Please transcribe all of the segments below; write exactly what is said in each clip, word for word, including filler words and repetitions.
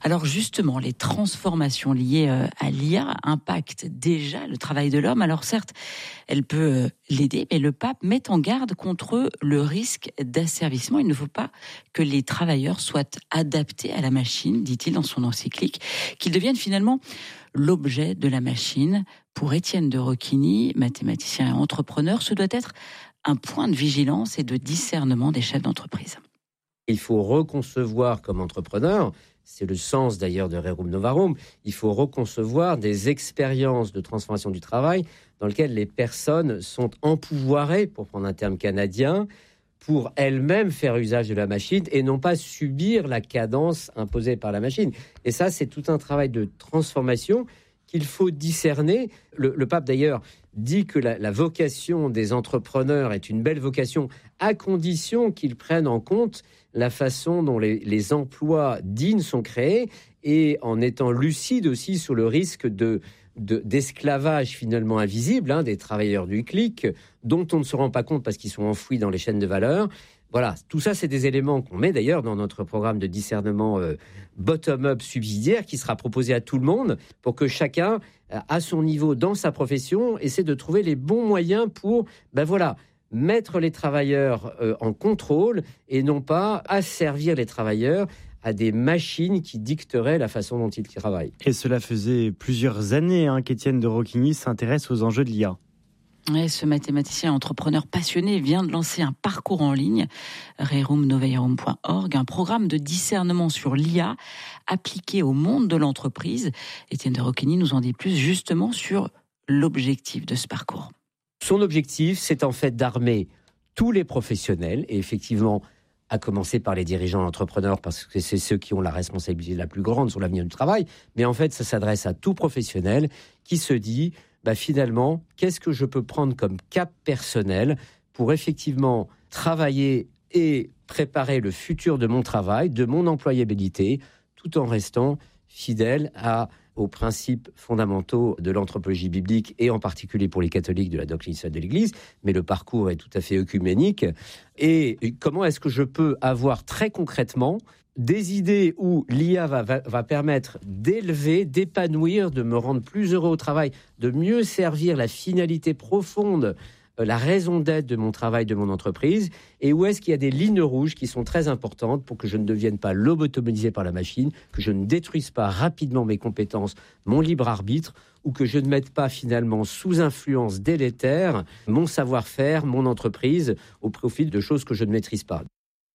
Alors justement, les transformations liées à l'I A impactent déjà le travail de l'homme. Alors certes, elle peut l'aider, mais le pape met en garde contre le risque d'asservissement. Il ne faut pas que les travailleurs soient adaptés à la machine, dit-il dans son encyclique, qu'ils deviennent finalement l'objet de la machine. Pour Étienne de Roquigny, mathématicien et entrepreneur, ce doit être un point de vigilance et de discernement des chefs d'entreprise. Il faut reconcevoir comme entrepreneur, c'est le sens d'ailleurs de Rerum Novarum, il faut reconcevoir des expériences de transformation du travail dans lesquelles les personnes sont empouvoirées, pour prendre un terme canadien, pour elles-mêmes faire usage de la machine et non pas subir la cadence imposée par la machine. Et ça, c'est tout un travail de transformation qu'il faut discerner. Le, le pape d'ailleurs dit que la, la vocation des entrepreneurs est une belle vocation à condition qu'ils prennent en compte la façon dont les, les emplois dignes sont créés et en étant lucides aussi sur le risque de, de, d'esclavage finalement invisible hein, des travailleurs du clic dont on ne se rend pas compte parce qu'ils sont enfouis dans les chaînes de valeur. Voilà, tout ça, c'est des éléments qu'on met d'ailleurs dans notre programme de discernement euh, bottom-up subsidiaire qui sera proposé à tout le monde pour que chacun, euh, à son niveau dans sa profession, essaie de trouver les bons moyens pour, ben voilà, mettre les travailleurs euh, en contrôle et non pas asservir les travailleurs à des machines qui dicteraient la façon dont ils travaillent. Et cela faisait plusieurs années hein, qu'Étienne de Roquigny s'intéresse aux enjeux de l'I A. Ouais, ce mathématicien entrepreneur passionné vient de lancer un parcours en ligne, rerum novarum point org, un programme de discernement sur l'I A appliqué au monde de l'entreprise. Étienne de Roquigny nous en dit plus justement sur l'objectif de ce parcours. Son objectif, c'est en fait d'armer tous les professionnels, et effectivement, à commencer par les dirigeants entrepreneurs, parce que c'est ceux qui ont la responsabilité la plus grande sur l'avenir du travail, mais en fait, ça s'adresse à tout professionnel qui se dit... Bah finalement, qu'est-ce que je peux prendre comme cap personnel pour effectivement travailler et préparer le futur de mon travail, de mon employabilité, tout en restant fidèle à, aux principes fondamentaux de l'anthropologie biblique et en particulier pour les catholiques de la doctrine sociale de l'Église, mais le parcours est tout à fait œcuménique. Et comment est-ce que je peux avoir très concrètement des idées où l'I A va, va, va permettre d'élever, d'épanouir, de me rendre plus heureux au travail, de mieux servir la finalité profonde, euh, la raison d'être de mon travail, de mon entreprise, et où est-ce qu'il y a des lignes rouges qui sont très importantes pour que je ne devienne pas lobotomisé par la machine, que je ne détruise pas rapidement mes compétences, mon libre arbitre, ou que je ne mette pas finalement sous influence délétère mon savoir-faire, mon entreprise, au profit de choses que je ne maîtrise pas.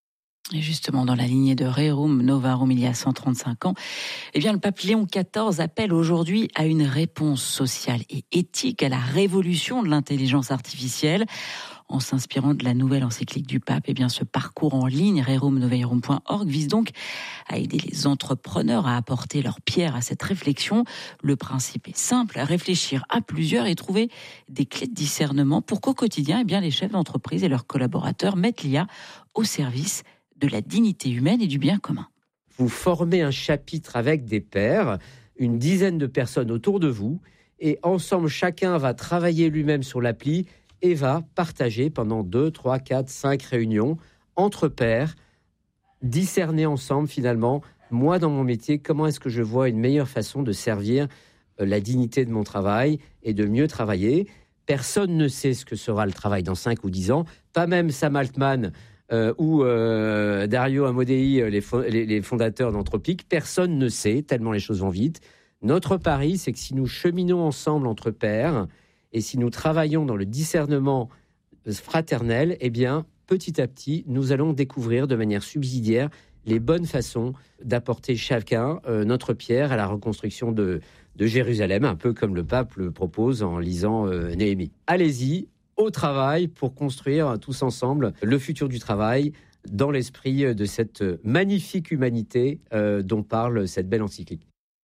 Et justement, dans la lignée de Rerum Novarum, il y a cent trente-cinq ans, eh bien, le pape Léon quatorze appelle aujourd'hui à une réponse sociale et éthique à la révolution de l'intelligence artificielle. En s'inspirant de la nouvelle encyclique du pape, eh bien, ce parcours en ligne, rerum novarum point org, vise donc à aider les entrepreneurs à apporter leur pierre à cette réflexion. Le principe est simple, réfléchir à plusieurs et trouver des clés de discernement pour qu'au quotidien, eh bien, les chefs d'entreprise et leurs collaborateurs mettent l'I A au service de la dignité humaine et du bien commun. Vous formez un chapitre avec des pairs, une dizaine de personnes autour de vous, et ensemble, chacun va travailler lui-même sur l'appli et va partager pendant deux, trois, quatre, cinq réunions entre pairs, discerner ensemble finalement, moi dans mon métier, comment est-ce que je vois une meilleure façon de servir la dignité de mon travail et de mieux travailler. Personne ne sait ce que sera le travail dans cinq ou dix ans, pas même Sam Altman, Euh, ou euh, Dario Amodei, les, fo- les, les fondateurs d'Anthropic, personne ne sait, tellement les choses vont vite. Notre pari, c'est que si nous cheminons ensemble entre pairs, et si nous travaillons dans le discernement fraternel, eh bien, petit à petit, nous allons découvrir de manière subsidiaire les bonnes façons d'apporter chacun euh, notre pierre à la reconstruction de, de Jérusalem, un peu comme le pape le propose en lisant euh, Néhémie. Allez-y, au travail pour construire tous ensemble le futur du travail dans l'esprit de cette magnifique humanité euh, dont parle cette belle encyclique.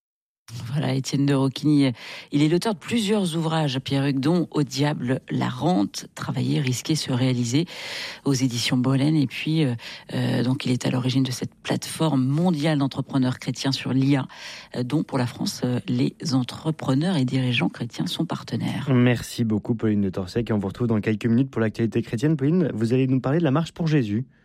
Voilà, Étienne de Roquigny, il est l'auteur de plusieurs ouvrages, Pierre-Hugues, dont Au diable la rente, travailler, risquer, se réaliser, aux éditions Bollen. Et puis, euh, donc, il est à l'origine de cette plateforme mondiale d'entrepreneurs chrétiens sur l'I A, euh, dont pour la France, euh, les entrepreneurs et dirigeants chrétiens sont partenaires. Merci beaucoup, Pauline de Torsec. Et on vous retrouve dans quelques minutes pour l'actualité chrétienne. Pauline, vous allez nous parler de la marche pour Jésus.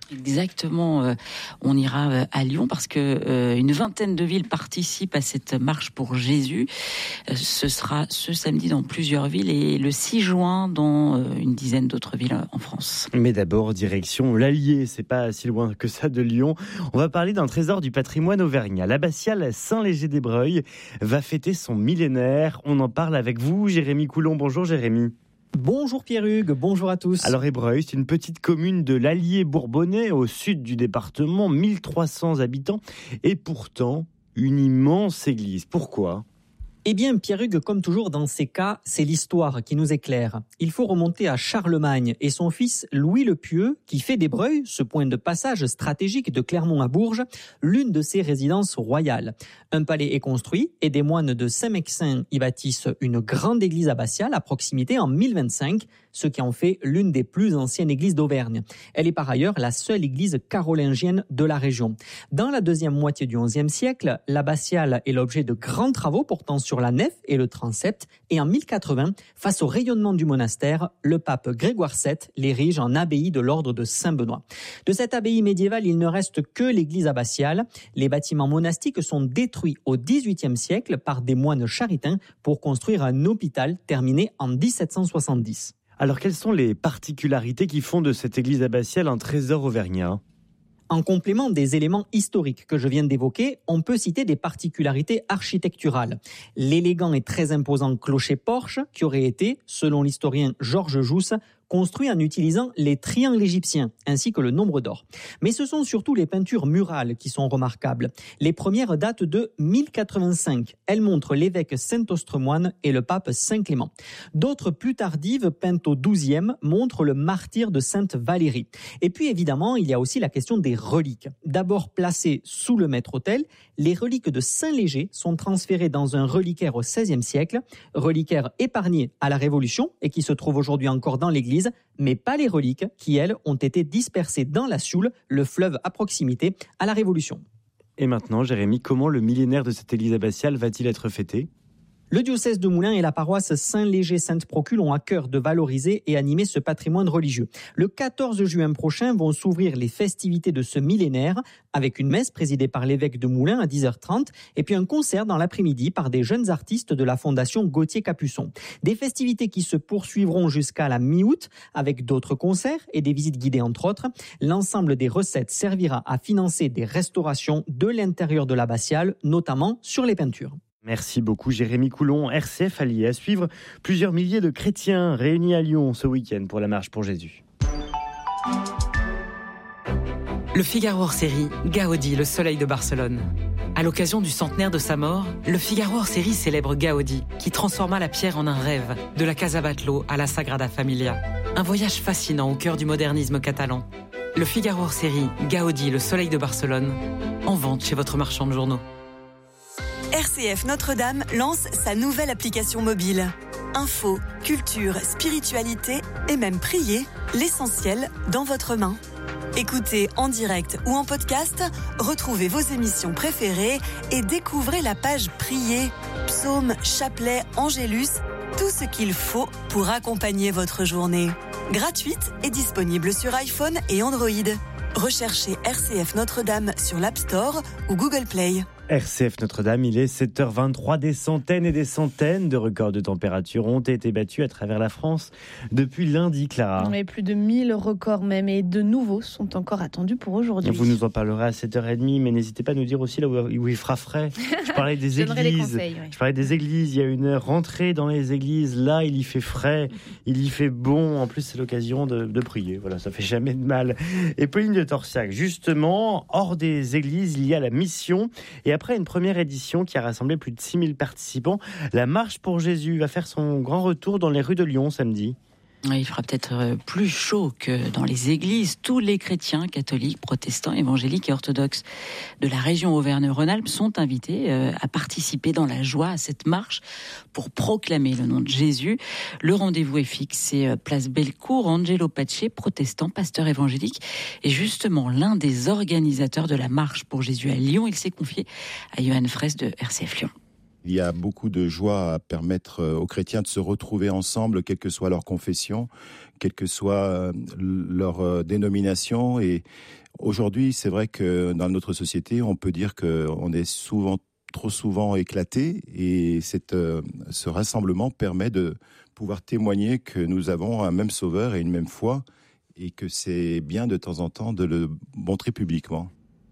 Exactement, euh, on ira euh, à Lyon parce que euh, une vingtaine de villes participent à cette marche pour Jésus. Euh, ce sera ce samedi dans plusieurs villes et le six juin dans euh, une dizaine d'autres villes en France. Mais d'abord, direction l'Allier, c'est pas si loin que ça de Lyon. On va parler d'un trésor du patrimoine auvergnat. L'abbatiale Saint-Léger-des-Breuils va fêter son millénaire. On en parle avec vous, Jérémy Coulon. Bonjour Jérémy. Bonjour Pierre-Hugues, bonjour à tous. Alors Ébreuil, c'est une petite commune de l'Allier bourbonnais au sud du département, mille trois cents habitants et pourtant une immense église. Pourquoi ? Eh bien, Pierre-Hugues, comme toujours dans ces cas, c'est l'histoire qui nous éclaire. Il faut remonter à Charlemagne et son fils Louis le Pieux, qui fait d'Ébreuil, ce point de passage stratégique de Clermont à Bourges, l'une de ses résidences royales. Un palais est construit et des moines de Saint-Mexin y bâtissent une grande église abbatiale à proximité en mille vingt-cinq, ce qui en fait l'une des plus anciennes églises d'Auvergne. Elle est par ailleurs la seule église carolingienne de la région. Dans la deuxième moitié du onzième siècle, l'abbatiale est l'objet de grands travaux portant sur la nef et le transept, et en mille quatre-vingts, face au rayonnement du monastère, le pape Grégoire sept l'érige en abbaye de l'ordre de Saint-Benoît. De cette abbaye médiévale, il ne reste que l'église abbatiale. Les bâtiments monastiques sont détruits au dix-huitième siècle par des moines charitains pour construire un hôpital terminé en dix-sept cent soixante-dix. Alors quelles sont les particularités qui font de cette église abbatiale un trésor auvergnat ? En complément des éléments historiques que je viens d'évoquer, on peut citer des particularités architecturales. L'élégant et très imposant clocher-porche qui aurait été, selon l'historien Georges Jousse, construit en utilisant les triangles égyptiens, ainsi que le nombre d'or. Mais ce sont surtout les peintures murales qui sont remarquables. Les premières datent de mille quatre-vingt-cinq. Elles montrent l'évêque Saint-Austremoine et le pape Saint-Clément. D'autres plus tardives, peintes au douzième, montrent le martyre de Sainte Valérie. Et puis évidemment, il y a aussi la question des reliques. D'abord placées sous le maître-autel, les reliques de Saint-Léger sont transférées dans un reliquaire au seizième siècle, reliquaire épargné à la Révolution et qui se trouve aujourd'hui encore dans l'église, mais pas les reliques qui, elles, ont été dispersées dans la Sioule, le fleuve à proximité, à la Révolution. Et maintenant, Jérémy, comment le millénaire de cette église abbatiale va-t-il être fêté ? Le diocèse de Moulins et la paroisse Saint-Léger-Sainte-Procule ont à cœur de valoriser et animer ce patrimoine religieux. Le quatorze juin prochain vont s'ouvrir les festivités de ce millénaire avec une messe présidée par l'évêque de Moulins à dix heures trente et puis un concert dans l'après-midi par des jeunes artistes de la fondation Gauthier-Capuçon. Des festivités qui se poursuivront jusqu'à la mi-août avec d'autres concerts et des visites guidées entre autres. L'ensemble des recettes servira à financer des restaurations de l'intérieur de l'abbatiale, notamment sur les peintures. Merci beaucoup Jérémy Coulon. R C F allié à suivre plusieurs milliers de chrétiens réunis à Lyon ce week-end pour la marche pour Jésus. Le Figaro hors série, Gaudi, le soleil de Barcelone. À l'occasion du centenaire de sa mort, le Figaro hors série célèbre Gaudi, qui transforma la pierre en un rêve, de la Casa Batlló à la Sagrada Familia. Un voyage fascinant au cœur du modernisme catalan. Le Figaro hors série, Gaudi, le soleil de Barcelone, en vente chez votre marchand de journaux. R C F Notre-Dame lance sa nouvelle application mobile. Info, culture, spiritualité et même prier, l'essentiel dans votre main. Écoutez en direct ou en podcast, retrouvez vos émissions préférées et découvrez la page Prier, psaumes, chapelets, angélus, tout ce qu'il faut pour accompagner votre journée. Gratuite et disponible sur iPhone et Android. Recherchez R C F Notre-Dame sur l'App Store ou Google Play. R C F Notre-Dame, il est sept heures vingt-trois. Des centaines et des centaines de records de température ont été battus à travers la France depuis lundi, Clara. Et plus de mille records même, et de nouveaux sont encore attendus pour aujourd'hui. Vous nous en parlerez à sept heures trente, mais n'hésitez pas à nous dire aussi là où il fera frais. Je parlais des églises. Conseils, oui. Je parlais des églises. Il y a une heure. Rentrez dans les églises. Là, il y fait frais. Il y fait bon. En plus, c'est l'occasion de, de prier. Voilà, ça fait jamais de mal. Et Pauline de Torsiac, justement, hors des églises, il y a la mission. Et après une première édition qui a rassemblé plus de six mille participants, la Marche pour Jésus va faire son grand retour dans les rues de Lyon samedi. Il fera peut-être plus chaud que dans les églises. Tous les chrétiens, catholiques, protestants, évangéliques et orthodoxes de la région Auvergne-Rhône-Alpes sont invités à participer dans la joie à cette marche pour proclamer le nom de Jésus. Le rendez-vous est fixe, c'est place Bellecour. Angelo Pace, protestant, pasteur évangélique, est justement l'un des organisateurs de la marche pour Jésus à Lyon. Il s'est confié à Johan Fraisse de R C F Lyon. Il y a beaucoup de joie à permettre aux chrétiens de se retrouver ensemble, quelle que soit leur confession, quelle que soit leur dénomination. Et aujourd'hui, c'est vrai que dans notre société, on peut dire qu'on est souvent, trop souvent éclaté. Et cette, ce rassemblement permet de pouvoir témoigner que nous avons un même sauveur et une même foi, et que c'est bien de temps en temps de le montrer publiquement.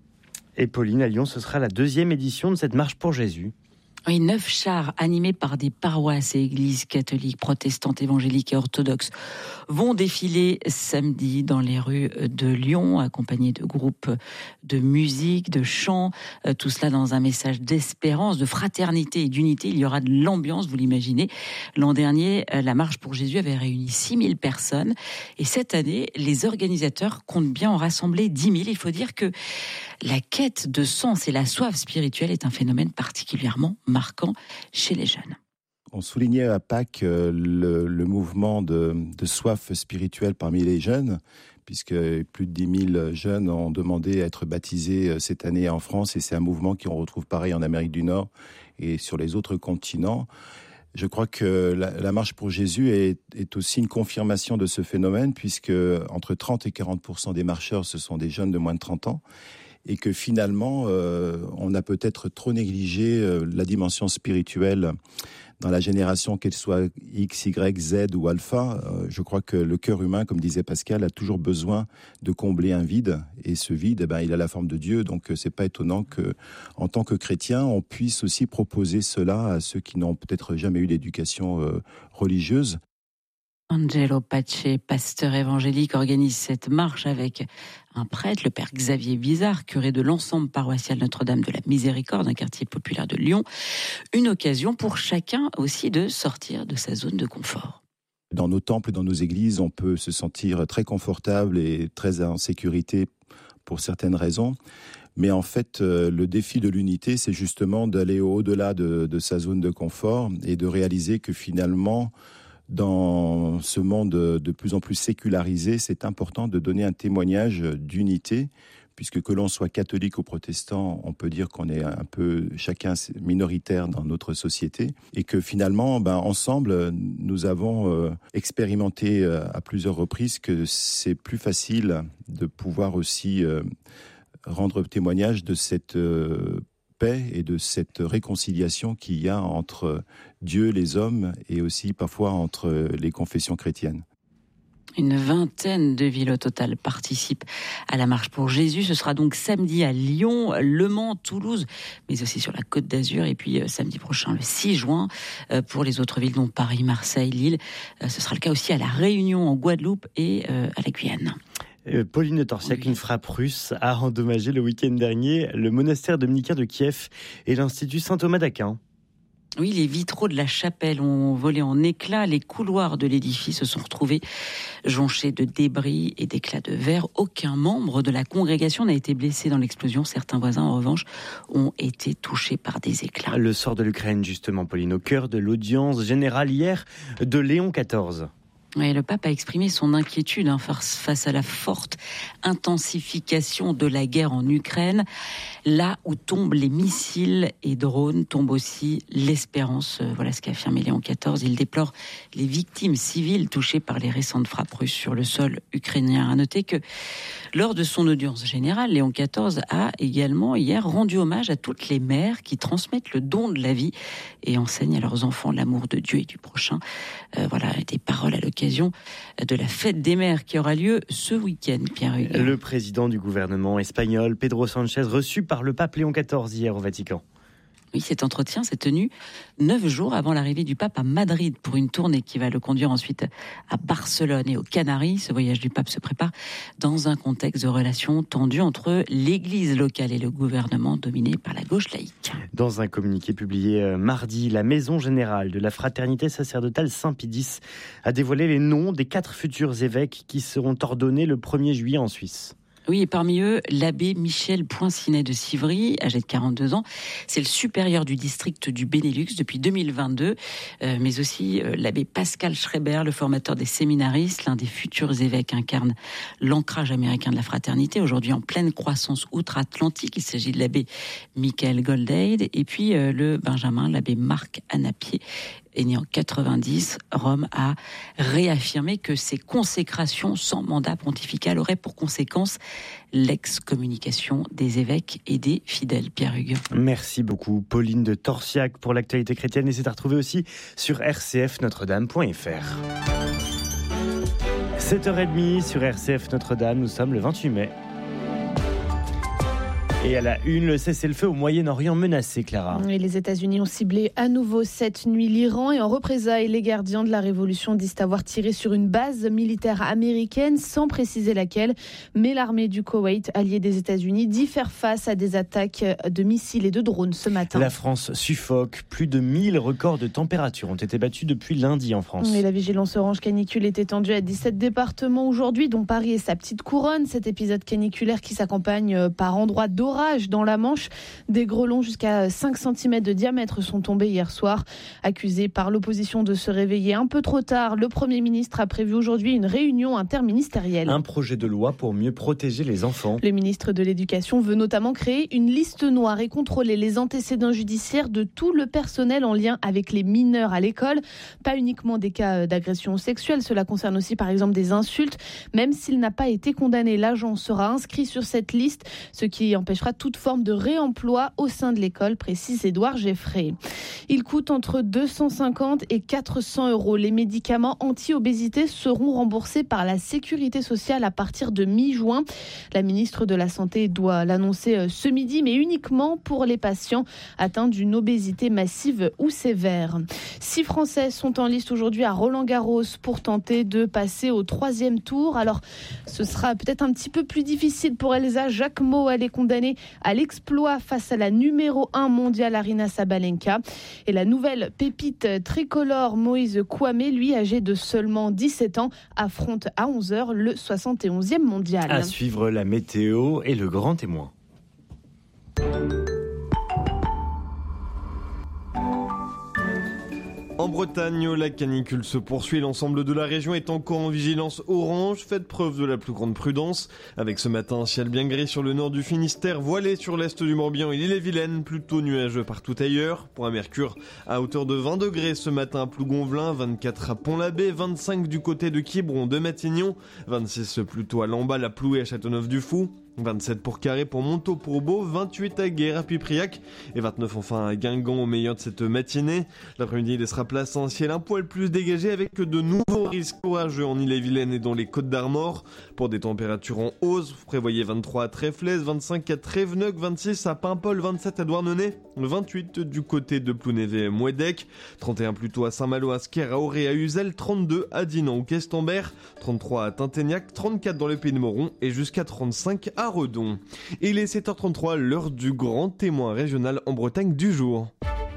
Et Pauline, à Lyon, ce sera la deuxième édition de cette marche pour Jésus. Oui, neuf chars animés par des paroisses et églises catholiques, protestantes, évangéliques et orthodoxes vont défiler samedi dans les rues de Lyon, accompagnés de groupes de musique, de chants, tout cela dans un message d'espérance, de fraternité et d'unité. Il y aura de l'ambiance, vous l'imaginez. L'an dernier, la marche pour Jésus avait réuni six mille personnes et cette année, les organisateurs comptent bien en rassembler dix mille. Il faut dire que la quête de sens et la soif spirituelle est un phénomène particulièrement marquant chez les jeunes. On soulignait à Pâques le, le mouvement de, de soif spirituelle parmi les jeunes, puisque plus de dix mille jeunes ont demandé à être baptisés cette année en France, et c'est un mouvement qu'on retrouve pareil en Amérique du Nord et sur les autres continents. Je crois que la, la marche pour Jésus est, est aussi une confirmation de ce phénomène, puisque entre trente et quarante pour cent des marcheurs, ce sont des jeunes de moins de trente ans, et que finalement, euh, on a peut-être trop négligé euh, la dimension spirituelle dans la génération, qu'elle soit X, Y, Z ou Alpha. Euh, je crois que le cœur humain, comme disait Pascal, a toujours besoin de combler un vide, et ce vide, eh ben, il a la forme de Dieu, donc c'est pas étonnant que, en tant que chrétien, on puisse aussi proposer cela à ceux qui n'ont peut-être jamais eu d'éducation euh, religieuse. Angelo Pace, pasteur évangélique, organise cette marche avec un prêtre, le père Xavier Bizarre, curé de l'ensemble paroissial Notre-Dame de la Miséricorde, un quartier populaire de Lyon. Une occasion pour chacun aussi de sortir de sa zone de confort. Dans nos temples, dans nos églises, on peut se sentir très confortable et très en sécurité pour certaines raisons. Mais en fait, le défi de l'unité, c'est justement d'aller au-delà de, de sa zone de confort et de réaliser que finalement, dans ce monde de plus en plus sécularisé, c'est important de donner un témoignage d'unité, puisque que l'on soit catholique ou protestant, on peut dire qu'on est un peu chacun minoritaire dans notre société, et que finalement, ben, ensemble, nous avons euh, expérimenté euh, à plusieurs reprises que c'est plus facile de pouvoir aussi euh, rendre témoignage de cette euh, paix et de cette réconciliation qu'il y a entre Dieu, les hommes, et aussi parfois entre les confessions chrétiennes. Une vingtaine de villes au total participent à la marche pour Jésus. Ce sera donc samedi à Lyon, Le Mans, Toulouse, mais aussi sur la Côte d'Azur. Et puis euh, samedi prochain, le six juin, euh, pour les autres villes, dont Paris, Marseille, Lille. Euh, ce sera le cas aussi à La Réunion, en Guadeloupe et euh, à la Guyane. Pauline de Torsiac, une frappe russe a endommagé le week-end dernier le monastère dominicain de Kiev et l'Institut Saint-Thomas d'Aquin. Oui, les vitraux de la chapelle ont volé en éclats. Les couloirs de l'édifice se sont retrouvés jonchés de débris et d'éclats de verre. Aucun membre de la congrégation n'a été blessé dans l'explosion. Certains voisins, en revanche, ont été touchés par des éclats. Le sort de l'Ukraine, justement, Pauline, au cœur de l'audience générale hier de Léon quatorze. Oui, le pape a exprimé son inquiétude hein, face à la forte intensification de la guerre en Ukraine. Là où tombent les missiles et drones, tombe aussi l'espérance. Voilà ce qu'a affirmé Léon quatorze. Il déplore les victimes civiles touchées par les récentes frappes russes sur le sol ukrainien. À noter que lors de son audience générale, Léon quatorze a également hier rendu hommage à toutes les mères qui transmettent le don de la vie et enseignent à leurs enfants l'amour de Dieu et du prochain. Euh, voilà, des paroles à l'occasion de la fête des mères qui aura lieu ce week-end, Pierre Hugues. Le président du gouvernement espagnol, Pedro Sánchez, reçu par le pape Léon quatorze hier au Vatican. Oui, cet entretien s'est tenu neuf jours avant l'arrivée du pape à Madrid pour une tournée qui va le conduire ensuite à Barcelone et aux Canaries. Ce voyage du pape se prépare dans un contexte de relations tendues entre l'église locale et le gouvernement dominé par la gauche laïque. Dans un communiqué publié mardi, la Maison Générale de la Fraternité Sacerdotale Saint-Pédis a dévoilé les noms des quatre futurs évêques qui seront ordonnés le premier juillet en Suisse. Oui, et parmi eux, l'abbé Michel Poincinet de Civry, âgé de quarante-deux ans. C'est le supérieur du district du Benelux depuis deux mille vingt-deux, euh, mais aussi euh, l'abbé Pascal Schreiber, le formateur des séminaristes, l'un des futurs évêques, incarne l'ancrage américain de la fraternité, aujourd'hui en pleine croissance outre-Atlantique. Il s'agit de l'abbé Michael Goldade, et puis euh, le Benjamin, l'abbé Marc Anapier, est né en quatre-vingt-dix. Rome a réaffirmé que ces consécrations sans mandat pontifical auraient pour conséquence l'excommunication des évêques et des fidèles. Pierre Hugues. Merci beaucoup Pauline de Torsiac pour l'actualité chrétienne, et c'est à retrouver aussi sur r c f notre dame point f r. sept heures trente sur R C F Notre-Dame, nous sommes le vingt-huit mai. Et à la une, le cessez-le-feu au Moyen-Orient menacé, Clara. Et les États-Unis ont ciblé à nouveau cette nuit l'Iran, et en représailles, les gardiens de la révolution disent avoir tiré sur une base militaire américaine, sans préciser laquelle. Mais l'armée du Koweït, alliée des États-Unis, dit faire face à des attaques de missiles et de drones ce matin. La France suffoque. Plus de mille records de température ont été battus depuis lundi en France. Et la vigilance orange canicule est étendue à dix-sept départements aujourd'hui, dont Paris et sa petite couronne. Cet épisode caniculaire qui s'accompagne par endroits d'orage dans la Manche. Des grêlons jusqu'à cinq centimètres de diamètre sont tombés hier soir. Accusé par l'opposition de se réveiller un peu trop tard, le Premier ministre a prévu aujourd'hui une réunion interministérielle. Un projet de loi pour mieux protéger les enfants. Le ministre de l'Éducation veut notamment créer une liste noire et contrôler les antécédents judiciaires de tout le personnel en lien avec les mineurs à l'école. Pas uniquement des cas d'agression sexuelle, cela concerne aussi par exemple des insultes. Même s'il n'a pas été condamné, l'agent sera inscrit sur cette liste, ce qui empêchera toute forme de réemploi au sein de l'école, précise Édouard Geffray. Il coûte entre deux cent cinquante et quatre cents euros. Les médicaments anti-obésité seront remboursés par la Sécurité sociale à partir de mi-juin. La ministre de la Santé doit l'annoncer ce midi, mais uniquement pour les patients atteints d'une obésité massive ou sévère. Six Français sont en liste aujourd'hui à Roland-Garros pour tenter de passer au troisième tour. Alors, ce sera peut-être un petit peu plus difficile pour Elsa Jacquemot. Elle est condamnée à l'exploit face à la numéro un mondiale Aryna Sabalenka. Et la nouvelle pépite tricolore Moïse Kouame, lui âgé de seulement dix-sept ans, affronte à onze heures le soixante et onzième mondial. À suivre la météo et le grand témoin. En Bretagne, la canicule se poursuit. L'ensemble de la région est encore en vigilance orange. Faites preuve de la plus grande prudence. Avec ce matin un ciel bien gris sur le nord du Finistère, voilé sur l'est du Morbihan et l'île-et-Vilaine, plutôt nuageux partout ailleurs. Pour un mercure à hauteur de vingt degrés ce matin à Plougonvelin, vingt-quatre à Pont-l'Abbé, vingt-cinq du côté de Quiberon, de Matignon, vingt-six plutôt à Lamballe, à Ploué, à Châteauneuf-du-Fou. vingt-sept pour Carré, pour Montaut, pour Beau, vingt-huit à Guer, à Pipriac et vingt-neuf enfin à Guingamp au meilleur de cette matinée. L'après-midi, il laissera place à un ciel un poil plus dégagé avec de nouveaux risques orageux en Ille-et-Vilaine et dans les Côtes d'Armor. Pour des températures en hausse, vous prévoyez vingt-trois à Tréflez, vingt-cinq à Tréveneuc, vingt-six à Paimpol, vingt-sept à Douarnenez, vingt-huit du côté de Plounévez-Mouédec, trente et un plutôt à Saint-Malo, à Sker, à Auray, à Uzel, trente-deux à Dinan ou Questembert, trente-trois à Tinténiac, trente-quatre dans le Pays de Moron et jusqu'à trente-cinq à Redon. Il est sept heures trente-trois, l'heure du grand témoin régional en Bretagne du jour.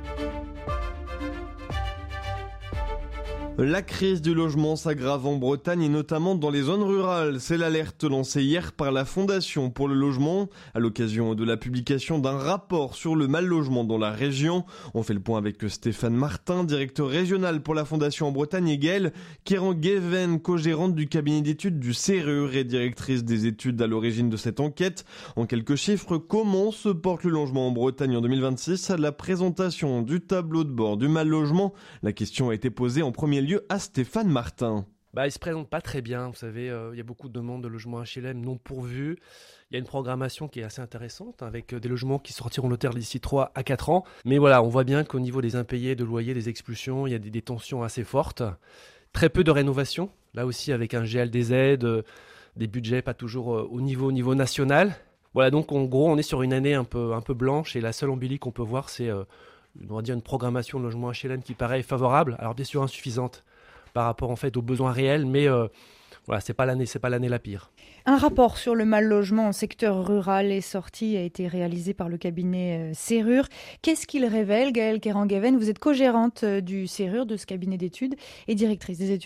La crise du logement s'aggrave en Bretagne et notamment dans les zones rurales. C'est l'alerte lancée hier par la Fondation pour le logement à l'occasion de la publication d'un rapport sur le mal-logement dans la région. On fait le point avec Stéphane Martin, directeur régional pour la Fondation en Bretagne, et Gaëlle Kéran-Guéven, co-gérante du cabinet d'études du C R U R et directrice des études à l'origine de cette enquête. En quelques chiffres, comment se porte le logement en Bretagne en deux mille vingt-six? À la présentation du tableau de bord du mal-logement, la question a été posée en premier lieu à Stéphane Martin. Bah, il se présente pas très bien, vous savez, il euh, y a beaucoup de demandes de logements H L M non pourvus. Il y a une programmation qui est assez intéressante, avec euh, des logements qui sortiront de terre d'ici trois à quatre ans. Mais voilà, on voit bien qu'au niveau des impayés, de loyers, des expulsions, il y a des, des tensions assez fortes. Très peu de rénovation, là aussi avec un G L D Z, euh, des budgets pas toujours euh, au niveau, au niveau national. Voilà, donc en gros, on est sur une année un peu, un peu blanche et la seule embellie qu'on peut voir, c'est euh, on va dire une programmation de logement H L M qui paraît favorable, alors bien sûr insuffisante par rapport en fait aux besoins réels, mais euh, voilà, c'est pas l'année, c'est pas l'année la pire. Un rapport sur le mal-logement en secteur rural est sorti, a été réalisé par le cabinet C R U R. Qu'est-ce qu'il révèle, Gaëlle Kéran-Guéven? Vous êtes co-gérante du C R U R, de ce cabinet d'études, et directrice des études.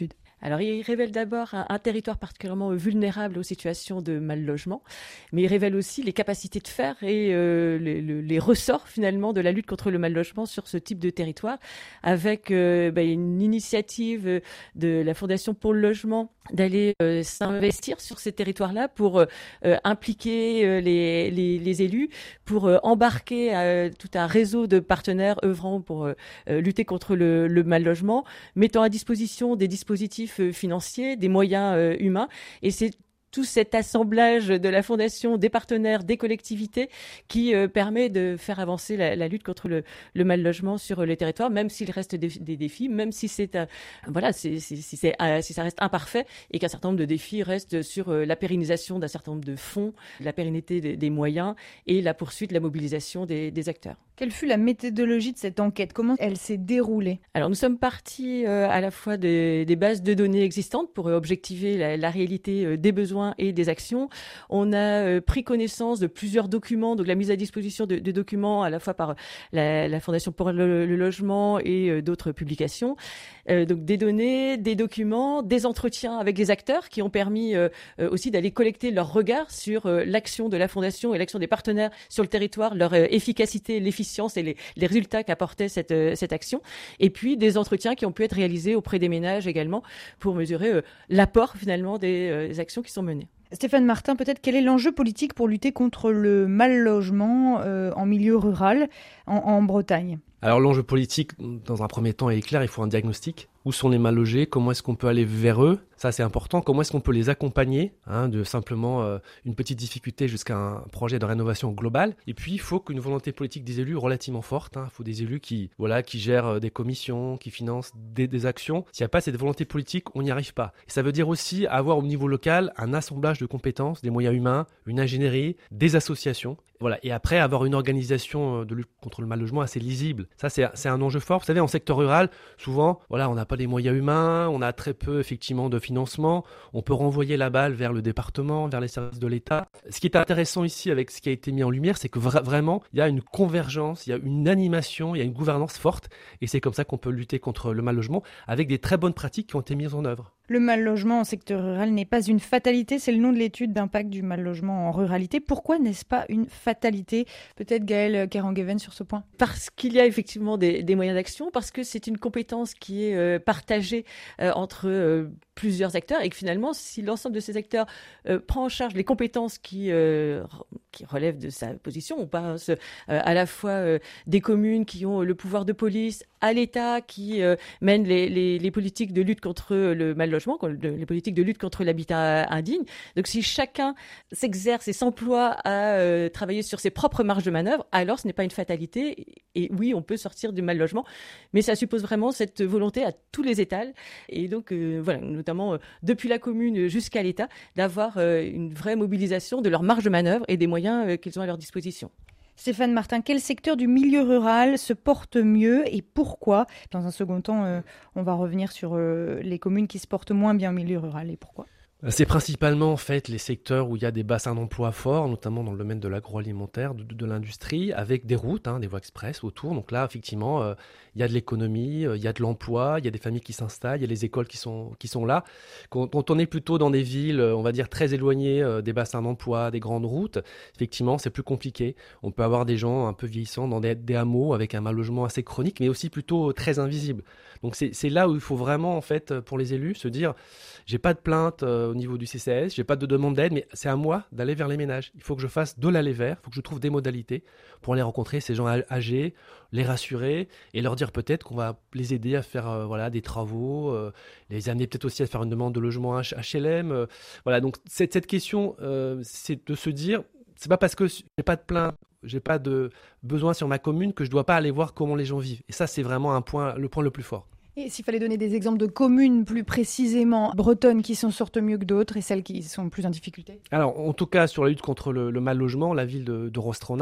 Alors, il révèle d'abord un, un territoire particulièrement vulnérable aux situations de mal logement, mais il révèle aussi les capacités de faire et euh, les, les ressorts finalement de la lutte contre le mal logement sur ce type de territoire, avec euh, bah, une initiative de la Fondation pour le logement d'aller euh, s'investir sur ces territoires-là pour euh, impliquer euh, les, les, les élus, pour euh, embarquer euh, tout un réseau de partenaires œuvrant pour euh, lutter contre le, le mal logement, mettant à disposition des dispositifs financiers, des moyens euh, humains. Et c'est tout cet assemblage de la Fondation, des partenaires, des collectivités qui euh, permet de faire avancer la, la lutte contre le, le mal logement sur les territoires, même s'il reste des, des défis, même si c'est euh, voilà, c'est, c'est, si, c'est, euh, si ça reste imparfait et qu'un certain nombre de défis restent sur euh, la pérennisation d'un certain nombre de fonds, la pérennité des, des moyens et la poursuite, la mobilisation des, des acteurs. Quelle fut la méthodologie de cette enquête ? Comment elle s'est déroulée ? Alors nous sommes partis euh, à la fois des, des bases de données existantes pour euh, objectiver la, la réalité euh, des besoins et des actions. On a euh, pris connaissance de plusieurs documents, donc la mise à disposition de, de documents à la fois par la, la Fondation pour le, le logement et euh, d'autres publications. Euh, donc des données, des documents, des entretiens avec des acteurs qui ont permis euh, euh, aussi d'aller collecter leur regard sur euh, l'action de la Fondation et l'action des partenaires sur le territoire, leur euh, efficacité, l'efficience et les, les résultats qu'apportait cette, euh, cette action. Et puis des entretiens qui ont pu être réalisés auprès des ménages également pour mesurer euh, l'apport finalement des, euh, des actions qui sont menées. Stéphane Martin, peut-être quel est l'enjeu politique pour lutter contre le mal logement euh, en milieu rural en, en Bretagne ? Alors l'enjeu politique, dans un premier temps, est clair, il faut un diagnostic. Où sont les mal logés ? Comment est-ce qu'on peut aller vers eux ? Ça, c'est important. Comment est-ce qu'on peut les accompagner, hein, de simplement euh, une petite difficulté jusqu'à un projet de rénovation globale. Et puis, il faut qu'une volonté politique des élus relativement forte. Hein. Il faut des élus qui, voilà, qui gèrent des commissions, qui financent des, des actions. S'il n'y a pas cette volonté politique, on n'y arrive pas. Et ça veut dire aussi avoir au niveau local un assemblage de compétences, des moyens humains, une ingénierie, des associations. Voilà. Et après, avoir une organisation de lutte contre le mal logement assez lisible. Ça, c'est, c'est un enjeu fort. Vous savez, en secteur rural, souvent, voilà, on n'a pas les moyens humains, on a très peu, effectivement, de financement. On peut renvoyer la balle vers le département, vers les services de l'État. Ce qui est intéressant ici avec ce qui a été mis en lumière, c'est que vra- vraiment, il y a une convergence, il y a une animation, il y a une gouvernance forte. Et c'est comme ça qu'on peut lutter contre le mal logement avec des très bonnes pratiques qui ont été mises en œuvre. Le mal logement en secteur rural n'est pas une fatalité, c'est le nom de l'étude d'impact du mal logement en ruralité. Pourquoi n'est-ce pas une fatalité ? Peut-être Gaëlle Kerangueven sur ce point. Parce qu'il y a effectivement des, des moyens d'action, parce que c'est une compétence qui est euh, partagée euh, entre euh, plusieurs acteurs et que finalement, si l'ensemble de ces acteurs euh, prend en charge les compétences qui, euh, qui relèvent de sa position, on pense euh, à la fois euh, des communes qui ont le pouvoir de police, à l'État qui euh, mène les, les, les politiques de lutte contre le mal logement, les politiques de lutte contre l'habitat indigne. Donc si chacun s'exerce et s'emploie à euh, travailler sur ses propres marges de manœuvre, alors ce n'est pas une fatalité. Et oui, on peut sortir du mal logement, mais ça suppose vraiment cette volonté à tous les étals. Et donc euh, voilà, notamment euh, depuis la commune jusqu'à l'État, d'avoir euh, une vraie mobilisation de leurs marges de manœuvre et des moyens euh, qu'ils ont à leur disposition. Stéphane Martin, quel secteur du milieu rural se porte mieux et pourquoi ? Dans un second temps, euh, on va revenir sur euh, les communes qui se portent moins bien au milieu rural et pourquoi ? C'est principalement en fait les secteurs où il y a des bassins d'emploi forts, notamment dans le domaine de l'agroalimentaire, de, de, de l'industrie, avec des routes, hein, des voies express autour. Donc là, effectivement, euh, il y a de l'économie, euh, il y a de l'emploi, il y a des familles qui s'installent, il y a les écoles qui sont, qui sont là. Quand, quand on est plutôt dans des villes, on va dire, très éloignées euh, des bassins d'emploi, des grandes routes, effectivement, c'est plus compliqué. On peut avoir des gens un peu vieillissants dans des, des hameaux avec un mal logement assez chronique, mais aussi plutôt très invisible. Donc c'est, c'est là où il faut vraiment, en fait, pour les élus, se dire, j'ai pas de plainte euh, au niveau du C C S, j'ai pas de demande d'aide, mais c'est à moi d'aller vers les ménages. Il faut que je fasse de l'aller vers, il faut que je trouve des modalités pour aller rencontrer ces gens âgés, les rassurer et leur dire peut-être qu'on va les aider à faire euh, voilà, des travaux, euh, les amener peut-être aussi à faire une demande de logement H L M. Euh, voilà, donc cette, cette question, euh, c'est de se dire, c'est pas parce que j'ai pas de plainte, j'ai pas de besoin sur ma commune que je dois pas aller voir comment les gens vivent. Et ça, c'est vraiment un point, le point le plus fort. Et s'il fallait donner des exemples de communes plus précisément bretonnes qui s'en sortent mieux que d'autres et celles qui sont plus en difficulté ? Alors, en tout cas, sur la lutte contre le, le mal logement, la ville de, de Rostronin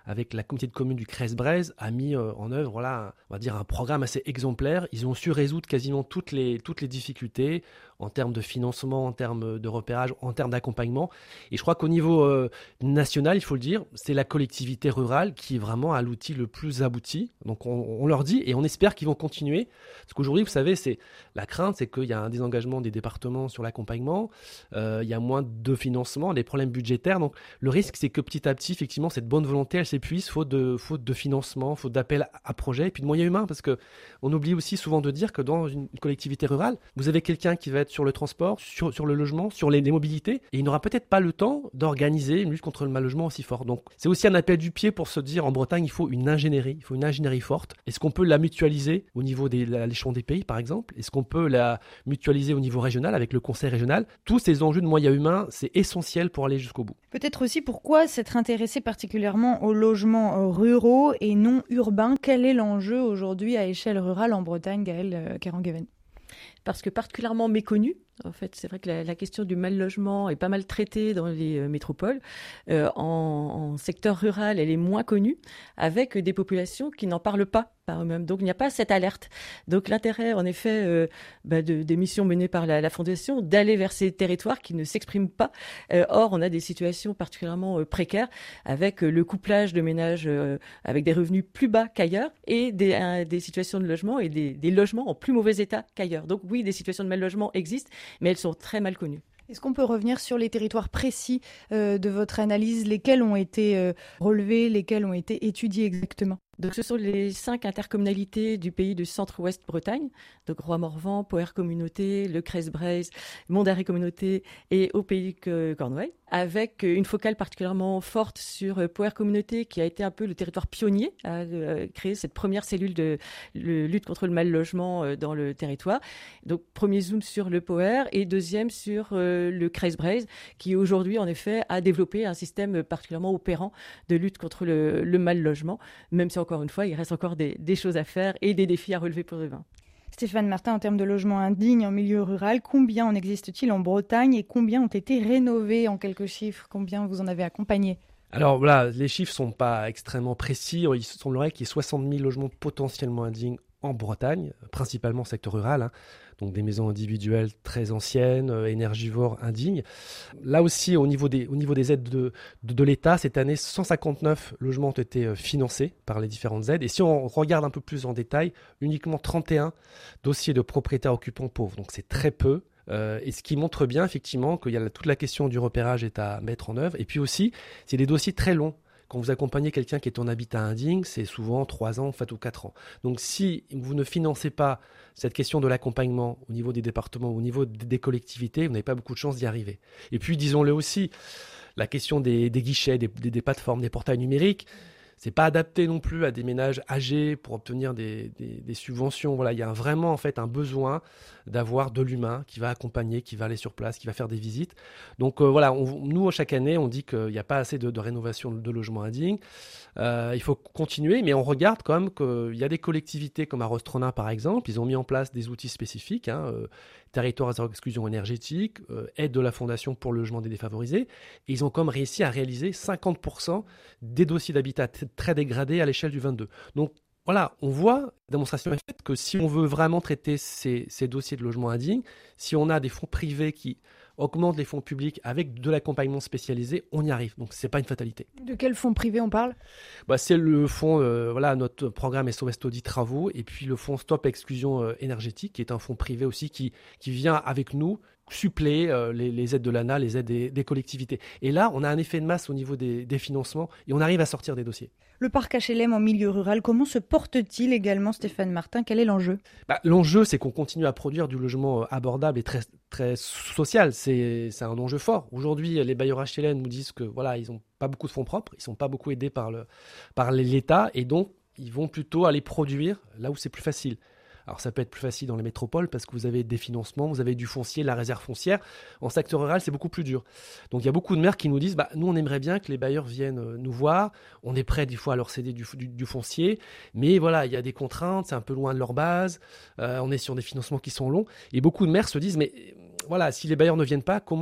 avec la communauté de communes du Crest-Braise, a mis euh, en œuvre, voilà, un, on va dire un programme assez exemplaire. Ils ont su résoudre quasiment toutes les, toutes les difficultés en termes de financement, en termes de repérage, en termes d'accompagnement. Et je crois qu'au niveau euh, national, il faut le dire, c'est la collectivité rurale qui est vraiment à l'outil le plus abouti. Donc on, on leur dit et on espère qu'ils vont continuer. Parce qu'aujourd'hui, vous savez, c'est, la crainte, c'est qu'il y a un désengagement des départements sur l'accompagnement, euh, il y a moins de financement, des problèmes budgétaires. Donc le risque, c'est que petit à petit, effectivement, cette bonne volonté, elle s'épuise, faute de, faute de financement, faute d'appel à projet, et puis de moyens humains. Parce qu'on oublie aussi souvent de dire que dans une collectivité rurale, vous avez quelqu'un qui va être sur le transport, sur, sur le logement, sur les, les mobilités, et il n'aura peut-être pas le temps d'organiser une lutte contre le mal logement aussi fort. Donc c'est aussi un appel du pied pour se dire, en Bretagne, il faut une ingénierie, il faut une ingénierie forte. Est-ce qu'on peut la mutualiser au niveau de l'échelon des pays, par exemple? Est-ce qu'on peut la mutualiser au niveau régional avec le conseil régional? Tous ces enjeux de moyens humains, c'est essentiel pour aller jusqu'au bout. Peut-être aussi pourquoi s'être intéressé particulièrement aux logements ruraux et non urbains. Quel est l'enjeu aujourd'hui à échelle rurale en Bretagne, Gaëlle Kerangueben? Parce que particulièrement méconnu. En fait, c'est vrai que la, la question du mal logement est pas mal traitée dans les euh, métropoles. Euh, en, en secteur rural, elle est moins connue, avec des populations qui n'en parlent pas par eux-mêmes. Donc, il n'y a pas cette alerte. Donc, l'intérêt, en effet, euh, bah, de, des missions menées par la, la Fondation, d'aller vers ces territoires qui ne s'expriment pas. Euh, or, on a des situations particulièrement euh, précaires, avec euh, le couplage de ménages euh, avec des revenus plus bas qu'ailleurs, et des, euh, des situations de logement et des, des logements en plus mauvais état qu'ailleurs. Donc, oui, des situations de mal logement existent, mais elles sont très mal connues. Est-ce qu'on peut revenir sur les territoires précis euh, de votre analyse, lesquels ont été euh, relevés, lesquels ont été étudiés exactement? Donc, ce sont les cinq intercommunalités du pays de Centre-Ouest Bretagne, donc Roi-Morvan, Poher Communauté, Le Crest-Braise, Mondarrey Communauté et Au Pays de Cornouailles, avec une focale particulièrement forte sur Poher Communauté, qui a été un peu le territoire pionnier à euh, créer cette première cellule de, de lutte contre le mal logement euh, dans le territoire. Donc, premier zoom sur le Poher et deuxième sur euh, le Crest-Braise, qui aujourd'hui, en effet, a développé un système particulièrement opérant de lutte contre le, le mal logement, même si encore une fois, il reste encore des, des choses à faire et des défis à relever pour demain. Stéphane Martin, en termes de logements indignes en milieu rural, combien en existe-t-il en Bretagne et combien ont été rénovés en quelques chiffres? Combien vous en avez accompagné? Alors voilà, les chiffres ne sont pas extrêmement précis. Il semblerait qu'il y ait soixante mille logements potentiellement indignes en Bretagne, principalement secteur rural, hein. Donc des maisons individuelles très anciennes, euh, énergivores, indignes. Là aussi, au niveau des, au niveau des aides de, de, de l'État, cette année, cent cinquante-neuf logements ont été euh, financés par les différentes aides. Et si on regarde un peu plus en détail, uniquement trente et un dossiers de propriétaires occupants pauvres. Donc c'est très peu. Euh, et ce qui montre bien effectivement qu'il y a la, toute la question du repérage est à mettre en œuvre. Et puis aussi, c'est des dossiers très longs. Quand vous accompagnez quelqu'un qui est en habitat indigne, c'est souvent trois ans en fait, ou quatre ans. Donc si vous ne financez pas cette question de l'accompagnement au niveau des départements, au niveau des collectivités, vous n'avez pas beaucoup de chances d'y arriver. Et puis disons-le aussi, la question des, des guichets, des, des, des plateformes, des portails numériques, c'est pas adapté non plus à des ménages âgés pour obtenir des, des, des subventions. Voilà, il y a vraiment en fait un besoin d'avoir de l'humain qui va accompagner, qui va aller sur place, qui va faire des visites. Donc euh, voilà, on, nous chaque année on dit qu'il n'y a pas assez de, de rénovation de logements indignes. Euh, il faut continuer, mais on regarde quand même qu'il y a des collectivités comme à Rostronin par exemple, ils ont mis en place des outils spécifiques, hein, euh, territoire à zéro exclusion énergétique, euh, aide de la Fondation pour le logement des défavorisés, et ils ont comme réussi à réaliser cinquante pour cent des dossiers d'habitat t- très dégradés à l'échelle du vingt-deux. Donc voilà, on voit, la démonstration est faite que si on veut vraiment traiter ces, ces dossiers de logement indigne, si on a des fonds privés qui augmentent les fonds publics avec de l'accompagnement spécialisé, on y arrive. Donc c'est pas une fatalité. De quel fonds privé on parle? Bah, c'est le fonds, euh, voilà, notre programme S O S Taudis Travaux, et puis le fonds Stop Exclusion euh, énergétique, qui est un fonds privé aussi qui, qui vient avec nous suppléer euh, les, les aides de l'A N A, les aides des, des collectivités. Et là, on a un effet de masse au niveau des, des financements et on arrive à sortir des dossiers. Le parc H L M en milieu rural, comment se porte-t-il également, Stéphane Martin? Quel est l'enjeu? bah, L'enjeu, c'est qu'on continue à produire du logement abordable et très, très social. C'est, c'est un enjeu fort. Aujourd'hui, les bailleurs H L M nous disent que voilà, ils n'ont pas beaucoup de fonds propres, ils ne sont pas beaucoup aidés par, le, par l'État, et donc ils vont plutôt aller produire là où c'est plus facile. Alors ça peut être plus facile dans les métropoles parce que vous avez des financements, vous avez du foncier, la réserve foncière. En secteur rural, c'est beaucoup plus dur. Donc il y a beaucoup de maires qui nous disent bah, « nous, on aimerait bien que les bailleurs viennent nous voir. On est prêt des fois à leur céder du, du, du foncier. Mais voilà, il y a des contraintes, c'est un peu loin de leur base. Euh, on est sur des financements qui sont longs. » Et beaucoup de maires se disent « mais voilà, si les bailleurs ne viennent pas, comment est-ce qu'on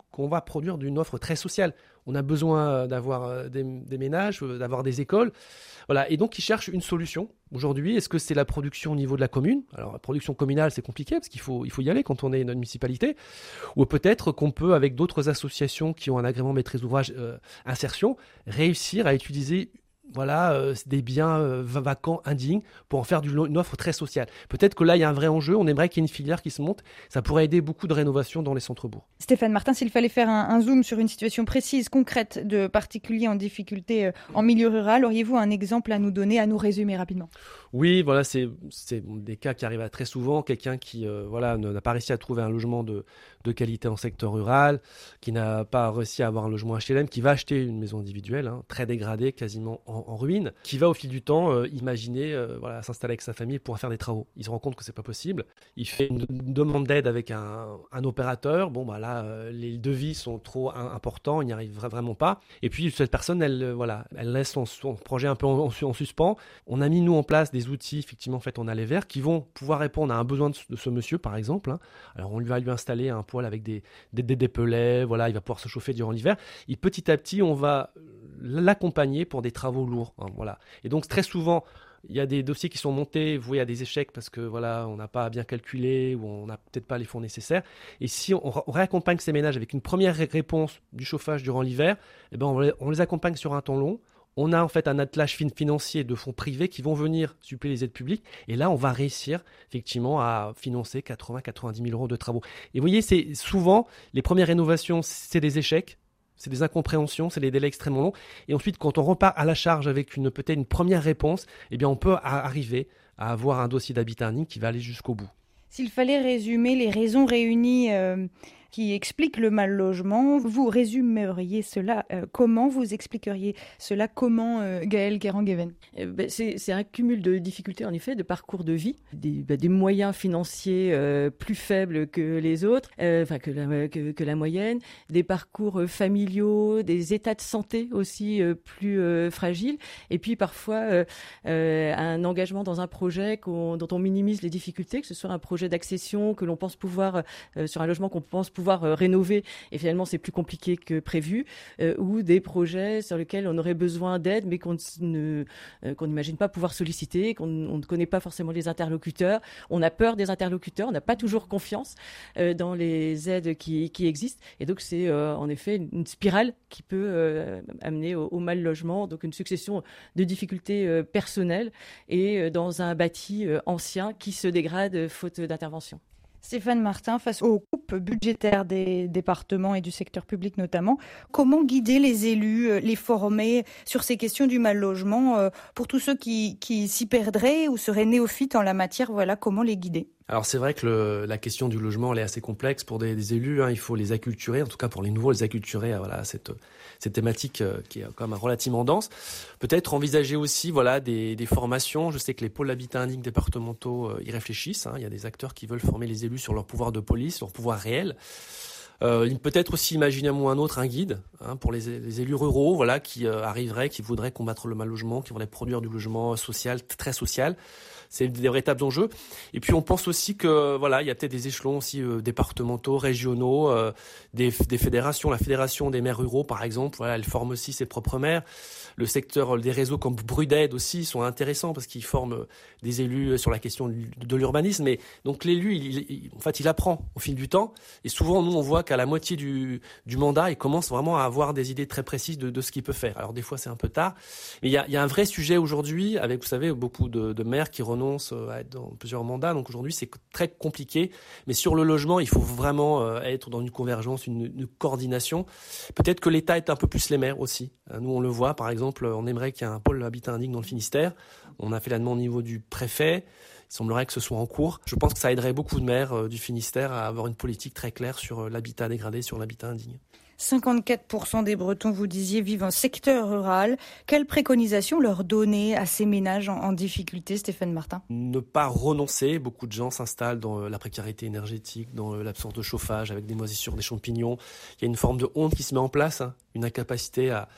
qu'on va produire d'une offre très sociale. On a besoin d'avoir des, des ménages, d'avoir des écoles. Voilà. Et donc, ils cherchent une solution. Aujourd'hui, est-ce que c'est la production au niveau de la commune ? Alors, la production communale, c'est compliqué parce qu'il faut, il faut y aller quand on est une municipalité. Ou peut-être qu'on peut, avec d'autres associations qui ont un agrément maîtrise d'ouvrage euh, insertion, réussir à utiliser voilà, euh, des biens euh, vacants, indignes, pour en faire une offre très sociale. Peut-être que là, il y a un vrai enjeu. On aimerait qu'il y ait une filière qui se monte. Ça pourrait aider beaucoup de rénovation dans les centres-bourgs. Stéphane Martin, s'il fallait faire un, un zoom sur une situation précise, concrète de particuliers en difficulté euh, en milieu rural, auriez-vous un exemple à nous donner, à nous résumer rapidement ? Oui, voilà, c'est, c'est des cas qui arrivent très souvent. Quelqu'un qui euh, voilà, n'a pas réussi à trouver un logement de, de qualité en secteur rural, qui n'a pas réussi à avoir un logement H L M, qui va acheter une maison individuelle, hein, très dégradée, quasiment en, en ruine, qui va au fil du temps euh, imaginer euh, voilà, s'installer avec sa famille pour faire des travaux. Il se rend compte que c'est pas possible. Il fait une, une demande d'aide avec un, un opérateur. Bon, bah là, euh, les devis sont trop un, importants, il n'y arrive vraiment pas. Et puis cette personne, elle, euh, voilà, elle laisse son, son projet un peu en, en, en suspens. On a mis nous en place des outils, effectivement, en fait, on a les verts qui vont pouvoir répondre à un besoin de, de ce monsieur, par exemple. Hein. Alors on lui va lui installer un poêle avec des, des, des, des pellets. Voilà, il va pouvoir se chauffer durant l'hiver. Et petit à petit, on va l'accompagner pour des travaux lourds. Hein, voilà. Et donc très souvent, il y a des dossiers qui sont montés, vous voyez, à des échecs parce que voilà, on n'a pas bien calculé ou on n'a peut-être pas les fonds nécessaires. Et si on, on réaccompagne ces ménages avec une première réponse du chauffage durant l'hiver, eh ben on, les, on les accompagne sur un temps long. On a en fait un attelage financier de fonds privés qui vont venir suppléer les aides publiques. Et là, on va réussir effectivement à financer quatre-vingts à quatre-vingt-dix mille euros de travaux. Et vous voyez, c'est souvent les premières rénovations, c'est des échecs. C'est des incompréhensions, c'est des délais extrêmement longs. Et ensuite, quand on repart à la charge avec une, peut-être une première réponse, eh bien, on peut arriver à avoir un dossier d'habitat indigne qui va aller jusqu'au bout. S'il fallait résumer les raisons réunies euh, qui expliquent le mal logement, vous résumeriez cela euh, comment ? Vous expliqueriez cela comment, euh, Gaëlle Guérand-Guéven ? eh ben, c'est, c'est un cumul de difficultés, en effet, de parcours de vie, des, ben, des moyens financiers euh, plus faibles que les autres, euh, enfin que la, que, que la moyenne, des parcours euh, familiaux, des états de santé aussi euh, plus euh, fragiles, et puis parfois euh, euh, un engagement dans un projet qu'on, dont on minimise les difficultés, que ce soit un projet d'accession que l'on pense pouvoir, euh, sur un logement qu'on pense pouvoir pouvoir euh, rénover et finalement c'est plus compliqué que prévu, euh, ou des projets sur lesquels on aurait besoin d'aide mais qu'on ne euh, qu'on n'imagine pas pouvoir solliciter, qu'on on ne connaît pas forcément les interlocuteurs, on a peur des interlocuteurs, on n'a pas toujours confiance euh, dans les aides qui, qui existent, et donc c'est euh, en effet une spirale qui peut euh, amener au, au mal logement, donc une succession de difficultés euh, personnelles et euh, dans un bâti euh, ancien qui se dégrade euh, faute d'intervention. Stéphane Martin, face aux coupes budgétaires des départements et du secteur public notamment, comment guider les élus, les former sur ces questions du mal logement pour tous ceux qui, qui s'y perdraient ou seraient néophytes en la matière, voilà, comment les guider ? Alors c'est vrai que le, la question du logement elle est assez complexe pour des, des élus, hein, il faut les acculturer, en tout cas pour les nouveaux les acculturer à voilà, cette, cette thématique euh, qui est quand même relativement dense. Peut-être envisager aussi voilà, des, des formations, je sais que les pôles habitat indigne départementaux euh, y réfléchissent, hein, il y a des acteurs qui veulent former les élus sur leur pouvoir de police, leur pouvoir réel. Euh, peut-être aussi imaginer un moment ou un autre un guide hein, pour les, les élus ruraux voilà, qui euh, arriveraient, qui voudraient combattre le mal logement, qui voudraient produire du logement social, très social. C'est des véritables enjeux. Et puis on pense aussi que voilà, il y a peut-être des échelons aussi euh, départementaux, régionaux, euh, des, des fédérations. La fédération des maires ruraux, par exemple, voilà, elle forme aussi ses propres maires. Le secteur des réseaux comme Brud'Aide aussi sont intéressants parce qu'ils forment des élus sur la question de l'urbanisme. Et donc l'élu, il, il, en fait, il apprend au fil du temps. Et souvent, nous, on voit qu'à la moitié du, du mandat, il commence vraiment à avoir des idées très précises de, de ce qu'il peut faire. Alors des fois, c'est un peu tard. Mais il y a, il y a un vrai sujet aujourd'hui avec, vous savez, beaucoup de, de maires qui renoncent à être dans plusieurs mandats. Donc aujourd'hui, c'est très compliqué. Mais sur le logement, il faut vraiment être dans une convergence, une, une coordination. Peut-être que l'État est un peu plus les maires aussi. Nous, on le voit, par exemple, on aimerait qu'il y ait un pôle habitat indigne dans le Finistère. On a fait la demande au niveau du préfet. Il semblerait que ce soit en cours. Je pense que ça aiderait beaucoup de maires du Finistère à avoir une politique très claire sur l'habitat dégradé, sur l'habitat indigne. cinquante-quatre pour cent des Bretons, vous disiez, vivent en secteur rural. Quelles préconisations leur donner à ces ménages en, en difficulté, Stéphane Martin ? Ne pas renoncer. Beaucoup de gens s'installent dans la précarité énergétique, dans l'absence de chauffage, avec des moisissures, des champignons. Il y a une forme de honte qui se met en place, hein, une incapacité à...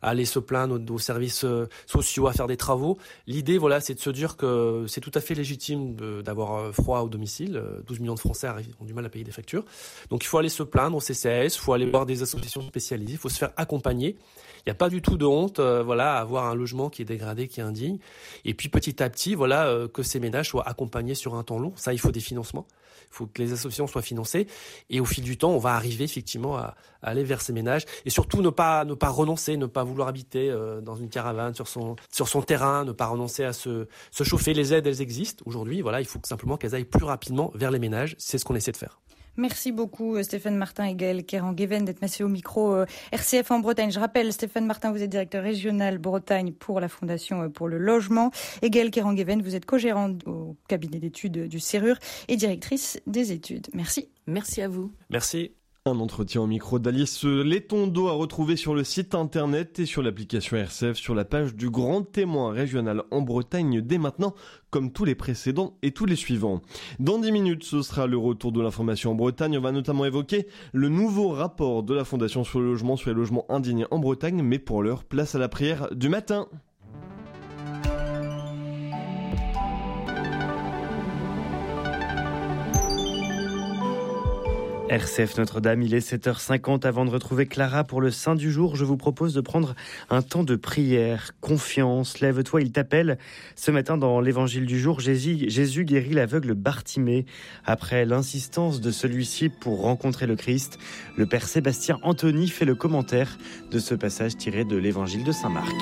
à aller se plaindre aux, aux services euh, sociaux, à faire des travaux. L'idée, voilà, c'est de se dire que c'est tout à fait légitime de, d'avoir froid au domicile. douze millions de Français ont du mal à payer des factures. Donc il faut aller se plaindre au C C A S, il faut aller voir des associations spécialisées, il faut se faire accompagner. Il n'y a pas du tout de honte, euh, voilà, à avoir un logement qui est dégradé, qui est indigne. Et puis petit à petit, voilà, euh, que ces ménages soient accompagnés sur un temps long. Ça, il faut des financements. Il faut que les associations soient financées. Et au fil du temps, on va arriver effectivement à, à aller vers ces ménages. Et surtout, ne pas, ne pas renoncer, ne pas vouloir habiter euh, dans une caravane, sur son, sur son terrain, ne pas renoncer à se, se chauffer. Les aides, elles existent aujourd'hui. Voilà, il faut simplement qu'elles aillent plus rapidement vers les ménages. C'est ce qu'on essaie de faire. Merci beaucoup Stéphane Martin et Gaël Kerangueben d'être passés au micro euh, R C F en Bretagne. Je rappelle, Stéphane Martin, vous êtes directeur régional Bretagne pour la Fondation pour le logement. Et Gaël Kerangueben, vous êtes co-gérante au cabinet d'études du CERUR et directrice des études. Merci. Merci à vous. Merci. Un entretien au micro d'Alice Letondo à retrouver sur le site internet et sur l'application R C F sur la page du Grand Témoin régional en Bretagne dès maintenant, comme tous les précédents et tous les suivants. Dans dix minutes, ce sera le retour de l'information en Bretagne. On va notamment évoquer le nouveau rapport de la Fondation sur le logement sur les logements indignes en Bretagne, mais pour l'heure, place à la prière du matin. R C F Notre-Dame, il est sept heures cinquante. Avant de retrouver Clara pour le Saint du jour, je vous propose de prendre un temps de prière. Confiance, lève-toi, il t'appelle. Ce matin, dans l'évangile du jour, Jésus, Jésus guérit l'aveugle Bartimée. Après l'insistance de celui-ci pour rencontrer le Christ, le père Sébastien Anthony fait le commentaire de ce passage tiré de l'évangile de Saint Marc.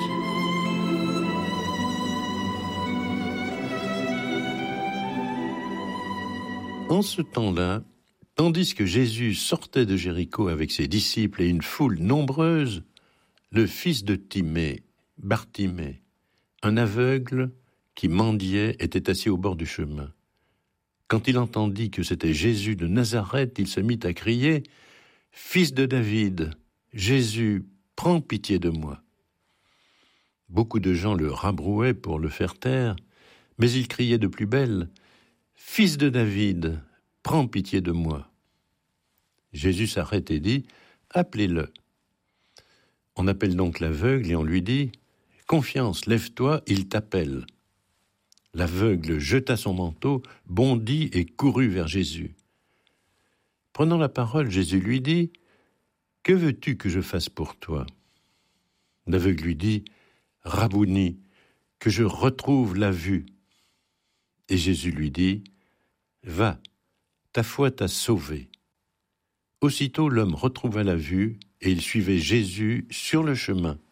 En ce temps-là, tandis que Jésus sortait de Jéricho avec ses disciples et une foule nombreuse, le fils de Timée, Bartimée, un aveugle qui mendiait, était assis au bord du chemin. Quand il entendit que c'était Jésus de Nazareth, il se mit à crier « Fils de David, Jésus, prends pitié de moi !» Beaucoup de gens le rabrouaient pour le faire taire, mais il criait de plus belle « Fils de David, prends pitié de moi !» Jésus s'arrête et dit « Appelez-le ». On appelle donc l'aveugle et on lui dit « Confiance, lève-toi, il t'appelle ». L'aveugle jeta son manteau, bondit et courut vers Jésus. Prenant la parole, Jésus lui dit « Que veux-tu que je fasse pour toi ?» L'aveugle lui dit « Rabouni, que je retrouve la vue. » Et Jésus lui dit « Va, ta foi t'a sauvé. » Aussitôt l'homme retrouva la vue et il suivait Jésus sur le chemin.